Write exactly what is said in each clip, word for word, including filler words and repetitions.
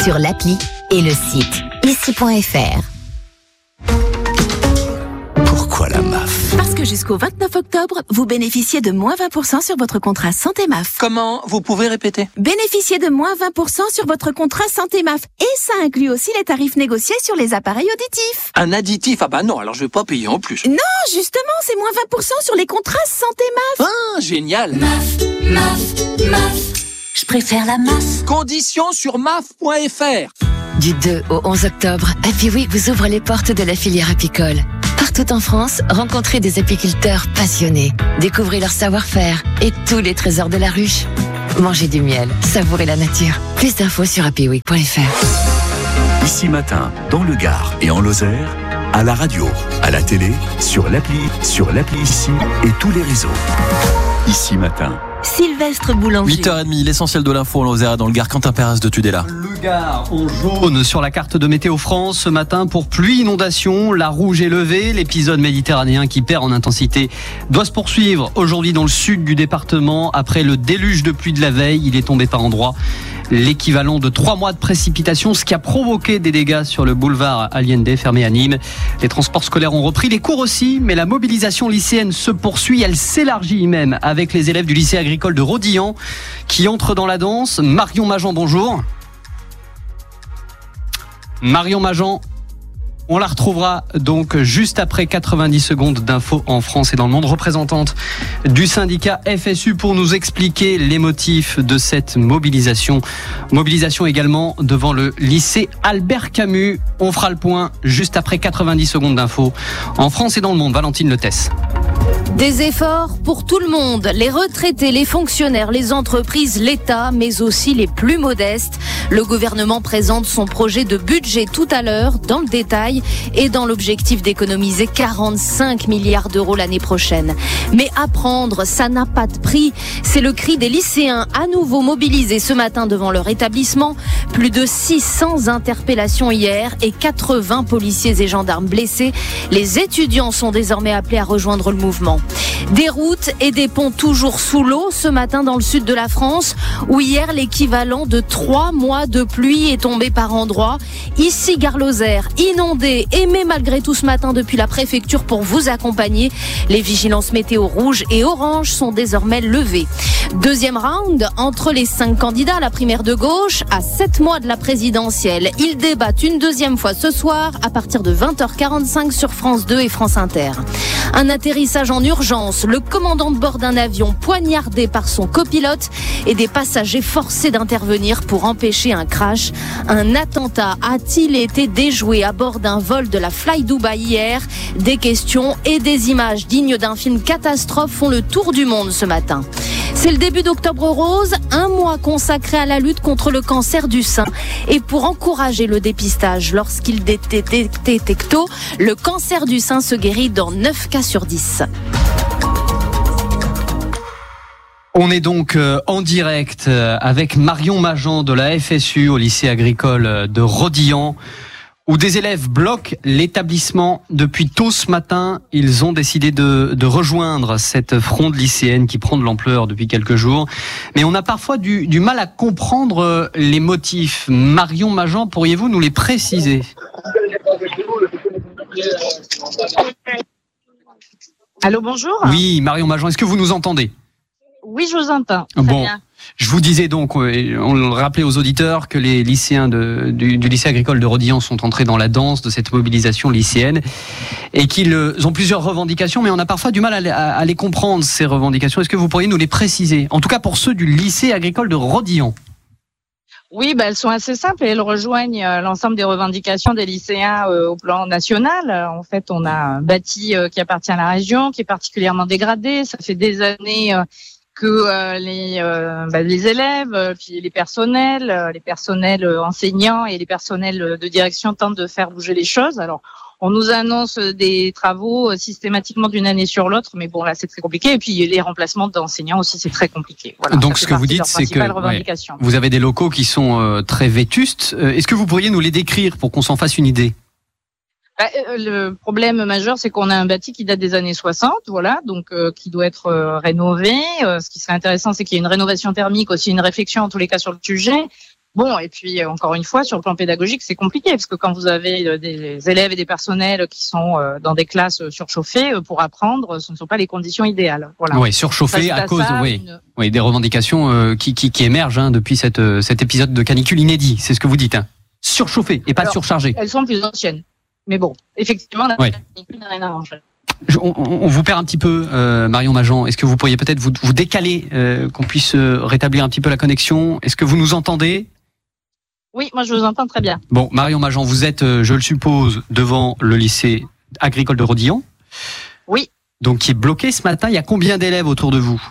sur l'appli et le site ici point f r. Pourquoi la M A F ? Parce que jusqu'au vingt-neuf octobre, vous bénéficiez de moins vingt pour cent sur votre contrat Santé M A F. Comment ? Vous pouvez répéter ? Bénéficiez de moins vingt pour cent sur votre contrat Santé M A F. Et ça inclut aussi les tarifs négociés sur les appareils auditifs. Un additif ? Ah bah non, alors je vais pas payer en plus. Non, justement, c'est moins vingt pour cent sur les contrats Santé M A F. Ah, génial ! M A F, M A F, M A F. Je préfère la masse. Conditions sur M A F point F R. Du deux au onze octobre, Happy Week vous ouvre les portes de la filière apicole. Partout en France, rencontrez des apiculteurs passionnés. Découvrez leur savoir-faire et tous les trésors de la ruche. Mangez du miel, savourez la nature. Plus d'infos sur happy week point f r. Ici Matin, dans le Gard et en Lozère, à la radio, à la télé, sur l'appli, sur l'appli Ici et tous les réseaux. Ici Matin. Sylvestre Boulanger. huit heures trente, l'essentiel de l'info en Lozère, dans le Gard. Quentin Perez de Tudela. Le Gard en jaune sur la carte de Météo France ce matin pour pluie, inondation. La rouge est levée. L'épisode méditerranéen qui perd en intensité doit se poursuivre aujourd'hui dans le sud du département. Après le déluge de pluie de la veille, il est tombé par endroits l'équivalent de trois mois de précipitations, ce qui a provoqué des dégâts sur le boulevard Allende fermé à Nîmes. Les transports scolaires ont repris, les cours aussi, mais la mobilisation lycéenne se poursuit. Elle s'élargit même avec les élèves du lycée agricole de Rodilhan qui entrent dans la danse. Marion Majan, bonjour. Marion Majan, on la retrouvera donc juste après quatre-vingt-dix secondes d'infos en France et dans le monde. Représentante du syndicat F S U pour nous expliquer les motifs de cette mobilisation. Mobilisation également devant le lycée Albert Camus. On fera le point juste après quatre-vingt-dix secondes d'infos en France et dans le monde. Valentine Letès. Des efforts pour tout le monde, les retraités, les fonctionnaires, les entreprises, l'État, mais aussi les plus modestes. Le gouvernement présente son projet de budget tout à l'heure, dans le détail, et dans l'objectif d'économiser quarante-cinq milliards d'euros l'année prochaine. Mais apprendre, ça n'a pas de prix. C'est le cri des lycéens à nouveau mobilisés ce matin devant leur établissement. Plus de six cents interpellations hier et quatre-vingts policiers et gendarmes blessés. Les étudiants sont désormais appelés à rejoindre le mouvement. Des routes et des ponts toujours sous l'eau ce matin dans le sud de la France, où hier l'équivalent de trois mois de pluie est tombé par endroits. Ici, Gare-Lozère, inondé, aimé malgré tout ce matin depuis la préfecture pour vous accompagner. Les vigilances météo rouges et oranges sont désormais levées. Deuxième round, entre les cinq candidats à la primaire de gauche, à sept mois de la présidentielle. Ils débattent une deuxième fois ce soir à partir de vingt heures quarante-cinq sur France deux et France Inter. Un atterrissage en urgence, le commandant de bord d'un avion poignardé par son copilote et des passagers forcés d'intervenir pour empêcher un crash. Un attentat a-t-il été déjoué à bord d'un vol de la Fly Dubai hier ? Des questions et des images dignes d'un film catastrophe font le tour du monde ce matin. C'est le début d'Octobre Rose, un mois consacré à la lutte contre le cancer du sein. Et pour encourager le dépistage lorsqu'il est détecté tôt, le cancer du sein se guérit dans neuf cas sur dix. On est donc en direct avec Marion Majan de la F S U au lycée agricole de Rodilhan, où des élèves bloquent l'établissement depuis tôt ce matin. Ils ont décidé de, de rejoindre cette fronde lycéenne qui prend de l'ampleur depuis quelques jours. Mais on a parfois du, du mal à comprendre les motifs. Marion Majan, pourriez-vous nous les préciser ? Allô, bonjour. Oui, Marion Majan, est-ce que vous nous entendez ? Oui, je vous entends. Très bon. bien. Je vous disais donc, on le rappelait aux auditeurs, que les lycéens de, du, du lycée agricole de Rodilhan sont entrés dans la danse de cette mobilisation lycéenne et qu'ils ont plusieurs revendications, mais on a parfois du mal à les, à les comprendre, ces revendications. Est-ce que vous pourriez nous les préciser ? En tout cas pour ceux du lycée agricole de Rodilhan. Oui, bah, elles sont assez simples et elles rejoignent euh, l'ensemble des revendications des lycéens euh, au plan national. Euh, en fait, on a un bâti euh, qui appartient à la région, qui est particulièrement dégradé. Ça fait des années euh, que euh, les, euh, bah, les élèves, euh, puis les personnels, euh, les personnels enseignants et les personnels de direction tentent de faire bouger les choses. Alors, on nous annonce des travaux systématiquement d'une année sur l'autre, mais bon, là, c'est très compliqué. Et puis, les remplacements d'enseignants aussi, c'est très compliqué. Voilà, donc, ce que vous dites, c'est que ouais, vous avez des locaux qui sont euh, très vétustes. Euh, est-ce que vous pourriez nous les décrire pour qu'on s'en fasse une idée ? Bah, le problème majeur, c'est qu'on a un bâti qui date des années soixante, voilà, donc euh, qui doit être euh, rénové. Euh, ce qui serait intéressant, c'est qu'il y ait une rénovation thermique, aussi une réflexion en tous les cas sur le sujet. Bon, et puis encore une fois, sur le plan pédagogique, c'est compliqué parce que quand vous avez des élèves et des personnels qui sont dans des classes surchauffées, pour apprendre, ce ne sont pas les conditions idéales. Voilà. Oui, surchauffées à cause, ça, oui, une... oui, des revendications euh, qui, qui, qui émergent hein, depuis cette, euh, cet épisode de canicule inédit. C'est ce que vous dites. Hein. Surchauffées et pas Alors, surchargées. Elles sont plus anciennes, mais bon, effectivement, la oui. canicule n'a rien arrangé. Je, on, on vous perd un petit peu, euh, Marion Majan. Est-ce que vous pourriez peut-être vous, vous décaler, euh, qu'on puisse euh, rétablir un petit peu la connexion? Est-ce que vous nous entendez? Oui, moi je vous entends très bien. Bon, Marion Majan, vous êtes, euh, je le suppose, devant le lycée agricole de Rodillon. Oui. Donc qui est bloqué ce matin. Il y a combien d'élèves autour de vous?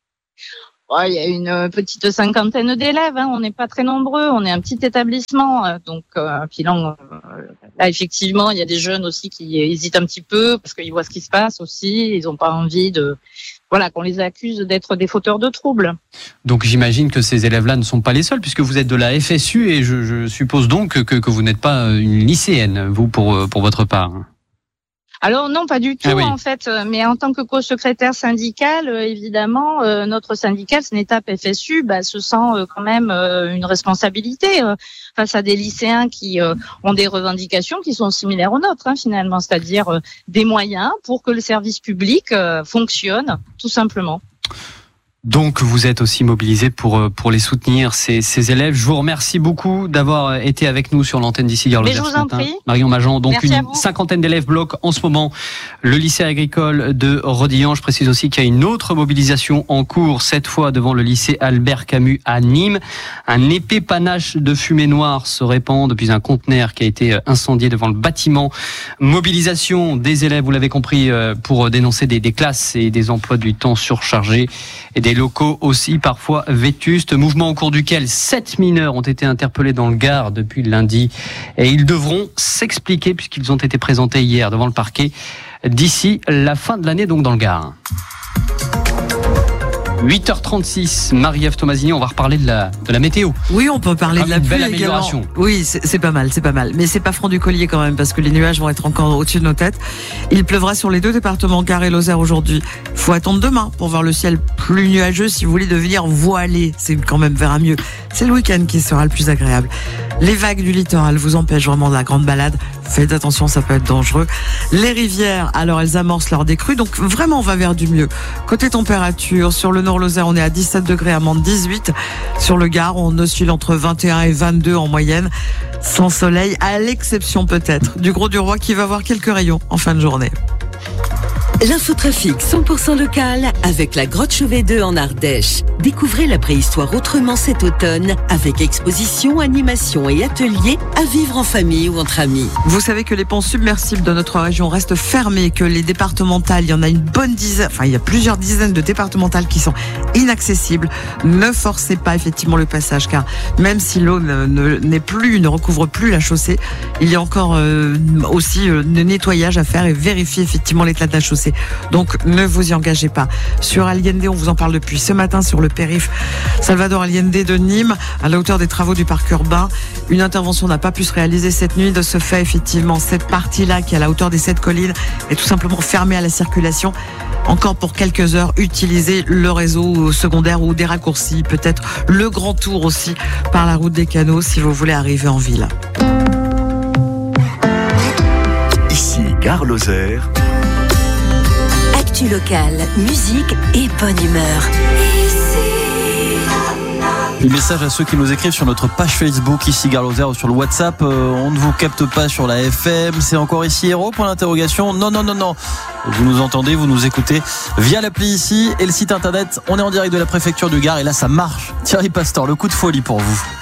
Ouais, il y a une petite cinquantaine d'élèves. Hein. On n'est pas très nombreux. On est un petit établissement. Donc, euh, puis là, on, là, effectivement, il y a des jeunes aussi qui hésitent un petit peu parce qu'ils voient ce qui se passe aussi. Ils n'ont pas envie de, voilà, qu'on les accuse d'être des fauteurs de troubles. Donc, j'imagine que ces élèves-là ne sont pas les seuls puisque vous êtes de la F S U et je, je suppose donc que, que vous n'êtes pas une lycéenne, vous, pour, pour votre part. Alors non, pas du tout ah oui. en fait, mais en tant que co-secrétaire syndical, euh, évidemment, euh, notre syndicat, SNETAP F S U, bah, se sent euh, quand même euh, une responsabilité euh, face à des lycéens qui euh, ont des revendications qui sont similaires aux nôtres, hein, finalement, c'est-à-dire euh, des moyens pour que le service public euh, fonctionne, tout simplement. Donc vous êtes aussi mobilisé pour pour les soutenir ces, ces élèves. Je vous remercie beaucoup d'avoir été avec nous sur l'antenne d'ici Gare Lozère ce matin. Marion Majan, donc Merci une cinquantaine d'élèves bloquent en ce moment le lycée agricole de Rodillon. Je précise aussi qu'il y a une autre mobilisation en cours, cette fois devant le lycée Albert Camus à Nîmes. Un épais panache de fumée noire se répand depuis un conteneur qui a été incendié devant le bâtiment. Mobilisation des élèves, vous l'avez compris, pour dénoncer des, des classes et des emplois du temps surchargés et des locaux aussi parfois vétustes. Mouvement au cours duquel sept mineurs ont été interpellés dans le Gard depuis lundi et ils devront s'expliquer puisqu'ils ont été présentés hier devant le parquet d'ici la fin de l'année, donc dans le Gard. huit heures trente-six, Marie-Ève Tomasini, on va reparler de la, de la météo. Oui, on peut parler ah, de la une pluie belle amélioration. Également. Oui, c'est, c'est pas mal, c'est pas mal. Mais c'est pas franc du collier quand même, parce que les nuages vont être encore au-dessus de nos têtes. Il pleuvra sur les deux départements, Gard et Lozère aujourd'hui. Faut attendre demain pour voir le ciel plus nuageux si vous voulez devenir voilé. C'est quand même vers un mieux. C'est le week-end qui sera le plus agréable. Les vagues du littoral vous empêchent vraiment de la grande balade. Faites attention, ça peut être dangereux. Les rivières, alors elles amorcent leur décrue, donc vraiment on va vers du mieux. Côté température, sur le nord Lozère, on est à dix-sept degrés, à Mende dix-huit. Sur le Gard, on oscille entre vingt et un et vingt-deux en moyenne. Sans soleil, à l'exception peut-être du Gros du Roi qui va avoir quelques rayons en fin de journée. L'infotrafic cent pour cent local avec la Grotte Chauvet deux en Ardèche. Découvrez la préhistoire autrement cet automne avec exposition, animation et ateliers à vivre en famille ou entre amis. Vous savez que les ponts submersibles de notre région restent fermés, que les départementales, il y en a une bonne dizaine, enfin il y a plusieurs dizaines de départementales qui sont inaccessibles. Ne forcez pas effectivement le passage car même si l'eau ne, ne, n'est plus, ne recouvre plus la chaussée, il y a encore euh, aussi euh, le nettoyage à faire et vérifier effectivement l'état de la chaussée. Donc ne vous y engagez pas. Sur Allende, on vous en parle depuis ce matin sur le périph' Salvador Allende de Nîmes, à la hauteur des travaux du parc urbain. Une intervention n'a pas pu se réaliser cette nuit. De ce fait, effectivement, cette partie-là qui est à la hauteur des sept collines est tout simplement fermée à la circulation. Encore pour quelques heures, utilisez le réseau secondaire ou des raccourcis, peut-être le grand tour aussi par la route des Canaux si vous voulez arriver en ville. Ici, Gare Lozère. Actu locale, musique et bonne humeur. Les messages à ceux qui nous écrivent sur notre page Facebook ici Gare Lozère ou sur le WhatsApp. Euh, on ne vous capte pas sur la F M. C'est encore ici Héros pour l'interrogation. Non, non, non, non. Vous nous entendez, vous nous écoutez via l'appli ici et le site internet. On est en direct de la préfecture du Gard et là ça marche. Thierry Pastor, le coup de folie pour vous.